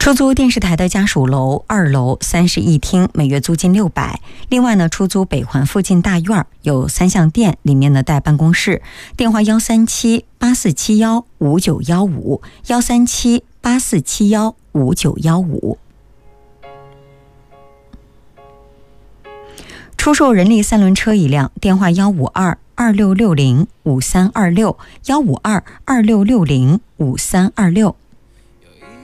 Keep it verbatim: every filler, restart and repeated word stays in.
出租电视台的家属楼二楼三室一厅，每月租金六百。另外呢，出租北环附近大院有三项店，里面呢带办公室。电话幺三七八四七幺五九幺五，幺三七八四七幺五九幺五。出售人力三轮车一辆，电话幺五二二六六零五三二六，幺五二二六六零五三二六。